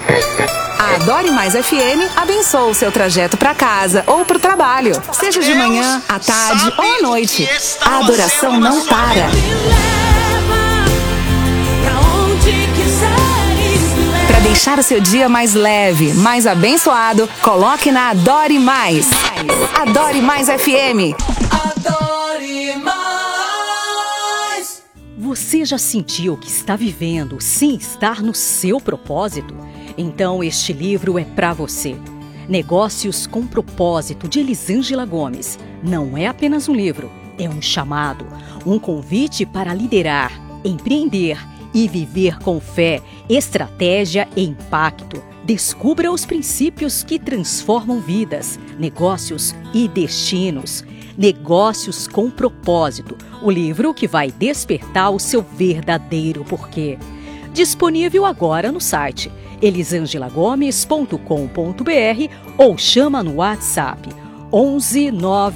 A Adore Mais FM abençoa o seu trajeto para casa ou para o trabalho, seja de manhã, à tarde ou à noite. A adoração não para. Para deixar o seu dia mais leve, mais abençoado, coloque na Adore Mais. Adore Mais FM. Adore Mais. Você já sentiu que está vivendo sem estar no seu propósito? Então este livro é para você. Negócios com Propósito, de Elisângela Gomes. Não é apenas um livro, é um chamado, um convite para liderar, empreender e viver com fé, estratégia e impacto. Descubra os princípios que transformam vidas, negócios e destinos. Negócios com Propósito, o livro que vai despertar o seu verdadeiro porquê. Disponível agora no site elisangelagomes.com.br ou chama no WhatsApp 11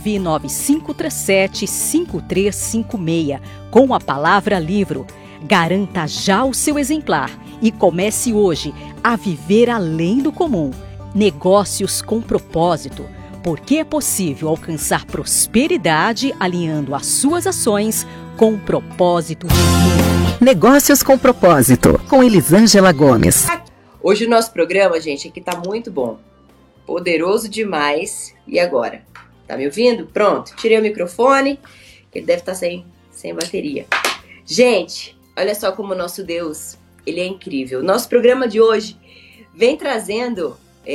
99537 5356 com a palavra livro. Garanta já o seu exemplar e comece hoje a viver além do comum. Negócios com Propósito, porque é possível alcançar prosperidade alinhando as suas ações com o propósito divino. Negócios com Propósito, com Elisângela Gomes. Hoje o nosso programa, gente, aqui tá muito bom. Poderoso demais. E agora? Tá me ouvindo? Pronto. Tirei o microfone, que ele deve estar sem bateria. Gente, olha só como o nosso Deus, ele é incrível. Nosso programa de hoje vem trazendo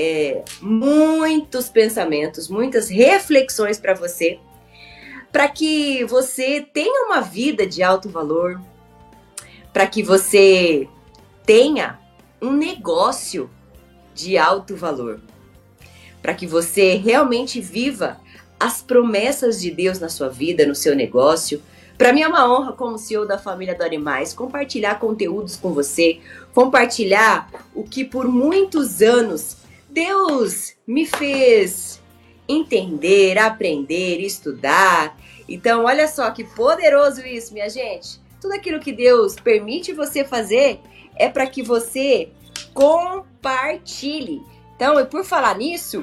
muitos pensamentos, muitas reflexões para você, para que você tenha uma vida de alto valor, para que você tenha um negócio de alto valor, para que você realmente viva as promessas de Deus na sua vida, no seu negócio. Para mim é uma honra, como CEO da família Adore Mais, compartilhar conteúdos com você, compartilhar o que por muitos anos Deus me fez entender, aprender, estudar. Então, olha só que poderoso isso, minha gente. Tudo aquilo que Deus permite você fazer é para que você compartilhe. Então, e por falar nisso,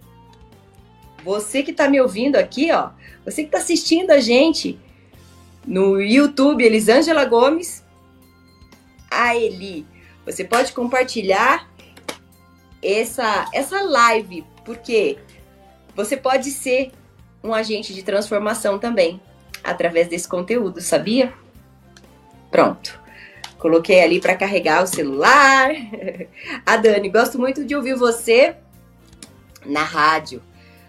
você que está me ouvindo aqui, ó, você que está assistindo a gente no YouTube, Elisângela Gomes, a Eli, você pode compartilhar essa live, porque você pode ser um agente de transformação também, através desse conteúdo, sabia? Pronto. Coloquei ali para carregar o celular. A Dani, gosto muito de ouvir você na rádio.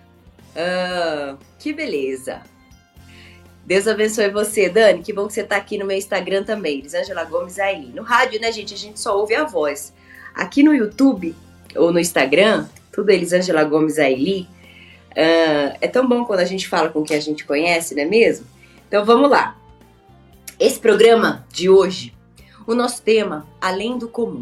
Que beleza. Deus abençoe você, Dani. Que bom que você tá aqui no meu Instagram também, Elisângela Gomes aí. No rádio, né, gente, a gente só ouve a voz. Aqui no YouTube ou no Instagram, tudo Elisângela Gomes Aili. É tão bom quando a gente fala com quem a gente conhece, não é mesmo? Então vamos lá. Esse programa de hoje, o nosso tema, além do comum.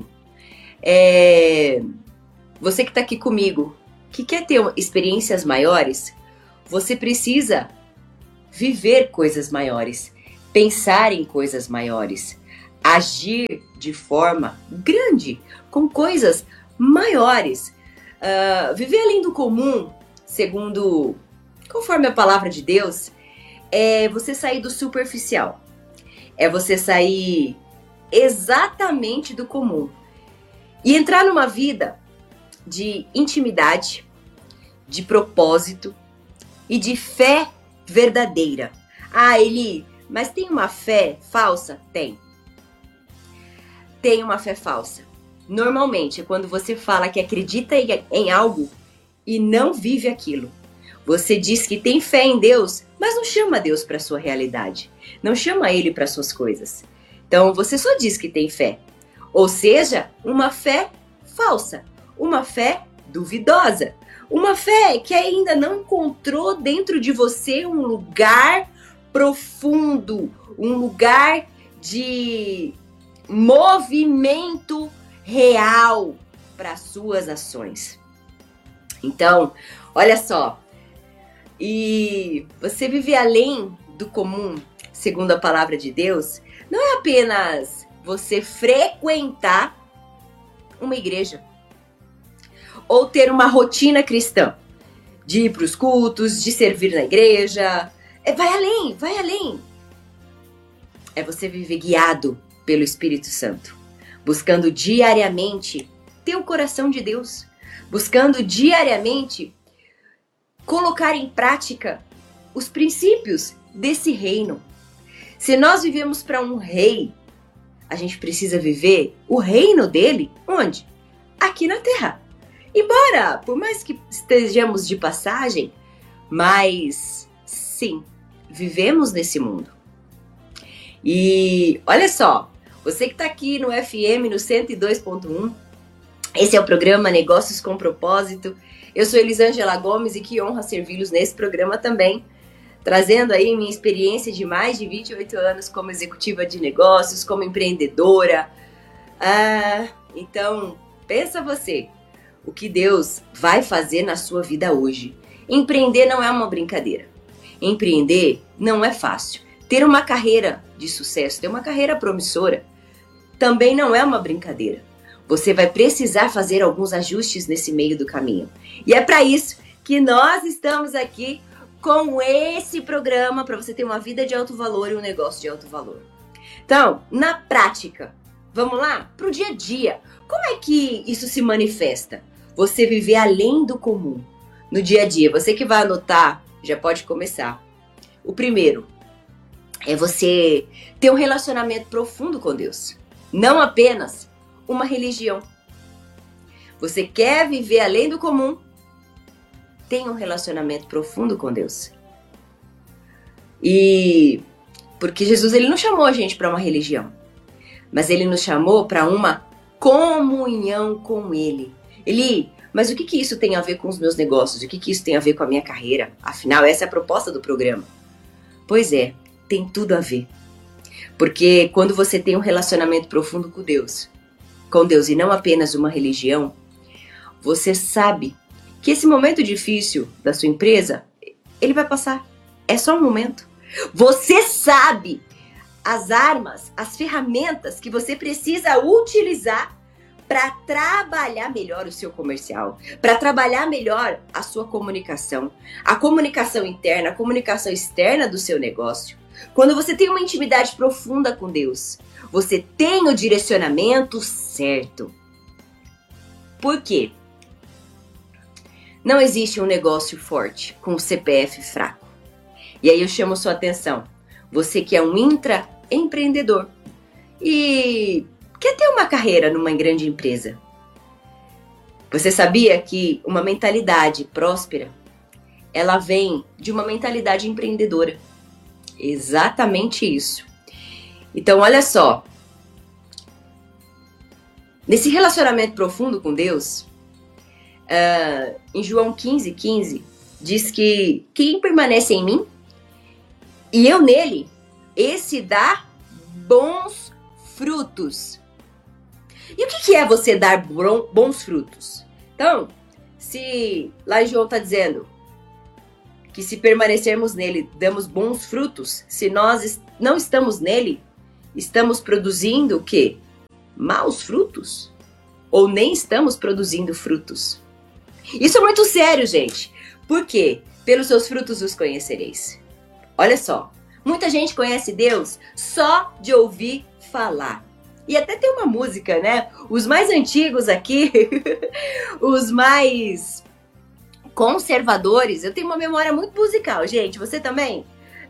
Você que está aqui comigo, que quer ter experiências maiores, você precisa viver coisas maiores, pensar em coisas maiores, agir de forma grande, com coisas maiores. Viver além do comum, conforme a palavra de Deus, é você sair do superficial. É você sair exatamente do comum e entrar numa vida de intimidade, de propósito e de fé verdadeira. Eli, mas tem uma fé falsa? Tem. Tem uma fé falsa. Normalmente é quando você fala que acredita em algo e não vive aquilo. Você diz que tem fé em Deus, mas não chama Deus para sua realidade. Não chama Ele para suas coisas. Então você só diz que tem fé. Ou seja, uma fé falsa, uma fé duvidosa, uma fé que ainda não encontrou dentro de você um lugar profundo, um lugar de movimento real para suas ações. Então, olha só, e você viver além do comum, segundo a palavra de Deus, não é apenas você frequentar uma igreja. ou ter uma rotina cristã, de ir para os cultos, de servir na igreja. Vai além, vai além. É você viver guiado pelo Espírito Santo, buscando diariamente ter o coração de Deus, buscando diariamente colocar em prática os princípios desse reino. Se nós vivemos para um rei, a gente precisa viver o reino dele, onde? Aqui na terra. Embora, por mais que estejamos de passagem, mas sim, vivemos nesse mundo. E olha só, você que está aqui no FM, no 102.1, esse é o programa Negócios com Propósito. Eu sou Elisângela Gomes e que honra servi-los nesse programa também, trazendo aí minha experiência de mais de 28 anos como executiva de negócios, como empreendedora. Então, pensa você, o que Deus vai fazer na sua vida hoje. Empreender não é uma brincadeira. Empreender não é fácil. Ter uma carreira de sucesso, ter uma carreira promissora, também não é uma brincadeira. Você vai precisar fazer alguns ajustes nesse meio do caminho. E é para isso que nós estamos aqui com esse programa, para você ter uma vida de alto valor e um negócio de alto valor. Então, na prática, vamos lá? Para o dia a dia. Como é que isso se manifesta? Você viver além do comum no dia a dia. Você que vai anotar, já pode começar. O primeiro é você ter um relacionamento profundo com Deus. Não apenas uma religião. Você quer viver além do comum? Tenha um relacionamento profundo com Deus. E porque Jesus ele não chamou a gente para uma religião, mas ele nos chamou para uma comunhão com Ele. Mas o que isso tem a ver com os meus negócios? O que isso tem a ver com a minha carreira? Afinal, essa é a proposta do programa. Pois é, tem tudo a ver. Porque quando você tem um relacionamento profundo com Deus e não apenas uma religião, você sabe que esse momento difícil da sua empresa, ele vai passar. É só um momento. Você sabe as armas, as ferramentas que você precisa utilizar para trabalhar melhor o seu comercial, para trabalhar melhor a sua comunicação, a comunicação interna, a comunicação externa do seu negócio. Quando você tem uma intimidade profunda com Deus, você tem o direcionamento certo. Por quê? Não existe um negócio forte com o CPF fraco. E aí eu chamo a sua atenção. Você que é um intraempreendedor e quer ter uma carreira numa grande empresa. Você sabia que uma mentalidade próspera, ela vem de uma mentalidade empreendedora? Exatamente isso. Então, olha só. Nesse relacionamento profundo com Deus, em João 15:15, diz que quem permanece em mim e eu nele, esse dá bons frutos. E o que é você dar bons frutos? Então, se lá em João está dizendo que se permanecermos nele, damos bons frutos, se nós não estamos nele, estamos produzindo o quê? Maus frutos? Ou nem estamos produzindo frutos? Isso é muito sério, gente. Por quê? Pelos seus frutos os conhecereis. Olha só, muita gente conhece Deus só de ouvir falar. E até tem uma música, né? Os mais antigos aqui, os mais conservadores, eu tenho uma memória muito musical, gente. Você também?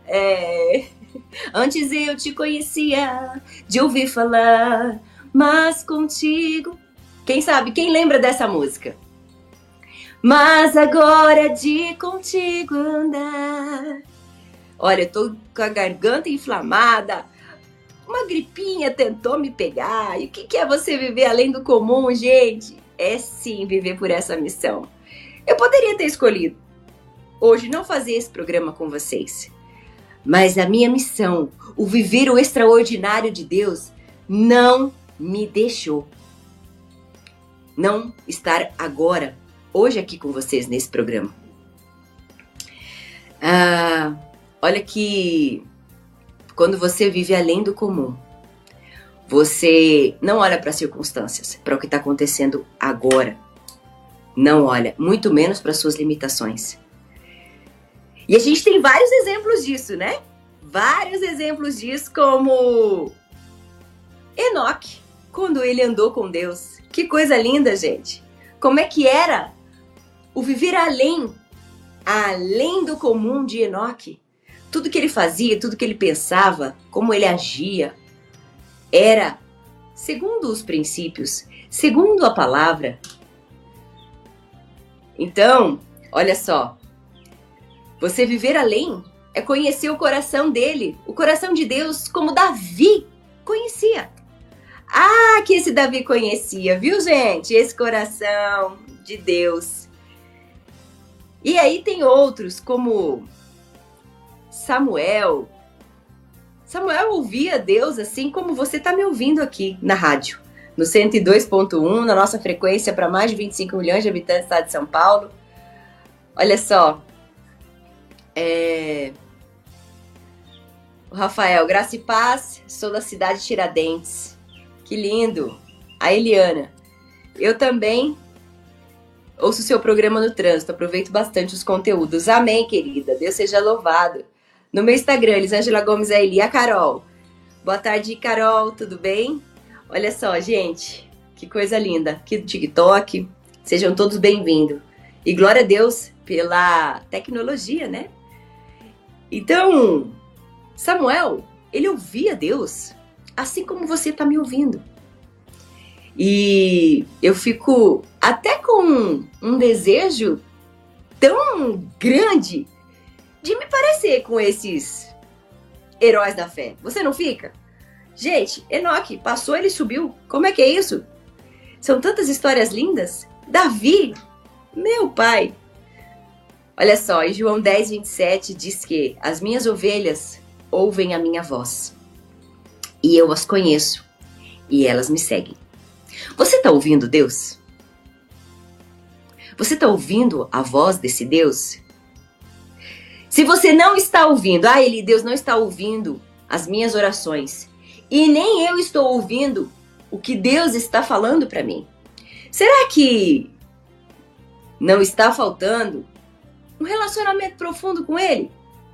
Antes eu te conhecia de ouvir falar, mas contigo... Quem sabe? Quem lembra dessa música? Mas agora de contigo andar. Olha, eu tô com a garganta inflamada. Uma gripinha tentou me pegar. E o que é você viver além do comum, gente? É sim viver por essa missão. Eu poderia ter escolhido hoje não fazer esse programa com vocês. Mas a minha missão, o viver o extraordinário de Deus, não me deixou não estar agora, hoje aqui com vocês nesse programa. Olha que quando você vive além do comum, você não olha para as circunstâncias, para o que está acontecendo agora. não olha, muito menos para suas limitações. E a gente tem vários exemplos disso, né? Vários exemplos disso, como Enoque, quando ele andou com Deus. Que coisa linda, gente! Como é que era o viver além do comum de Enoque? Tudo que ele fazia, tudo que ele pensava, como ele agia, era segundo os princípios, segundo a palavra. Então, olha só, você viver além é conhecer o coração dele, o coração de Deus, como Davi conhecia. Ah, que esse Davi conhecia, viu, gente? Esse coração de Deus. E aí tem outros, como Samuel. Samuel ouvia Deus assim como você está me ouvindo aqui na rádio, no 102.1, na nossa frequência para mais de 25 milhões de habitantes do estado de São Paulo. Olha só. O Rafael, graça e paz, sou da cidade de Tiradentes. Que lindo. A Eliana, eu também ouço seu programa no trânsito, aproveito bastante os conteúdos. Amém, querida, Deus seja louvado. No meu Instagram, Elisângela Gomes é Eli. A Carol, boa tarde, Carol, tudo bem? Olha só, gente, que coisa linda, aqui do TikTok, sejam todos bem-vindos. E glória a Deus pela tecnologia, né? Então, Samuel, ele ouvia Deus, assim como você está me ouvindo. E eu fico até com um desejo tão grande de me parecer com esses heróis da fé. Você não fica? Gente, Enoque passou, ele subiu. Como é que é isso? São tantas histórias lindas. Davi, meu pai. Olha só, em João 10, 27 diz que as minhas ovelhas ouvem a minha voz. E eu as conheço. E elas me seguem. Você está ouvindo Deus? Você está ouvindo a voz desse Deus? Se você não está ouvindo, Eli, Deus não está ouvindo as minhas orações. E nem eu estou ouvindo o que Deus está falando para mim. Será que não está faltando um relacionamento profundo com Ele?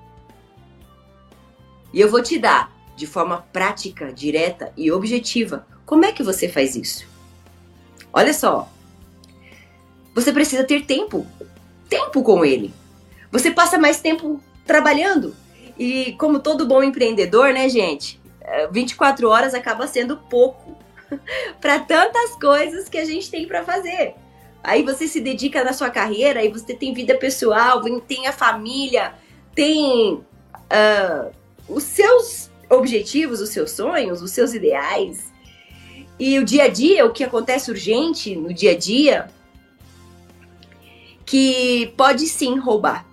E eu vou te dar, de forma prática, direta e objetiva, como é que você faz isso? Olha só, você precisa ter tempo com Ele. Você passa mais tempo trabalhando. E como todo bom empreendedor, né, gente? 24 horas acaba sendo pouco para tantas coisas que a gente tem para fazer. Aí você se dedica na sua carreira, aí você tem vida pessoal, tem a família, tem os seus objetivos, os seus sonhos, os seus ideais. E o dia a dia, o que acontece urgente no dia a dia, que pode sim roubar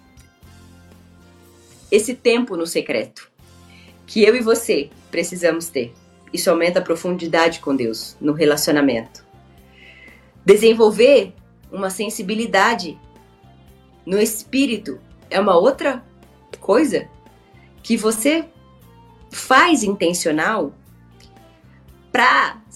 esse tempo no secreto, que eu e você precisamos ter. Isso aumenta a profundidade com Deus no relacionamento. Desenvolver uma sensibilidade no espírito é uma outra coisa que você faz intencional para